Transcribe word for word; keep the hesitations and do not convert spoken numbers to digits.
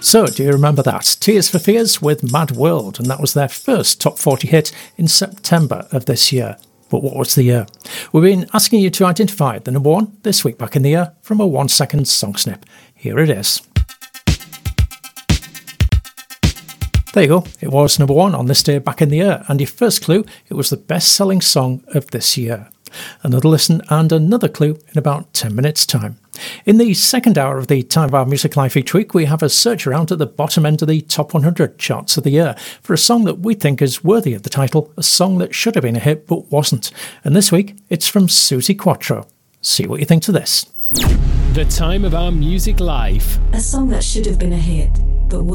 So, do you remember that? Tears for Fears with Mad World, and that was their first top forty hit in September of this year. But what was the year? We've been asking you to identify the number one this week back in the year from a one second song snip. Here it is. There you go, it was number one on this day back in the year, and your first clue, it was the best-selling song of this year. Another listen and another clue in about ten minutes' time. In the second hour of the Time of Our Music Life each week, we have a search around at the bottom end of the top one hundred charts of the year for a song that we think is worthy of the title, a song that should have been a hit but wasn't. And this week, it's from Suzi Quatro. See what you think to this. The Time of Our Music Life. A song that should have been a hit but wasn't.